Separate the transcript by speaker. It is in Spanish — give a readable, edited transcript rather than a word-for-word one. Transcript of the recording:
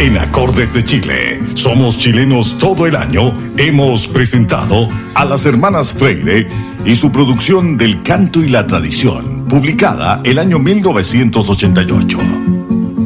Speaker 1: En Acordes de Chile, somos chilenos todo el año, hemos presentado a las hermanas Freire y su producción del canto y la tradición, publicada el año 1988.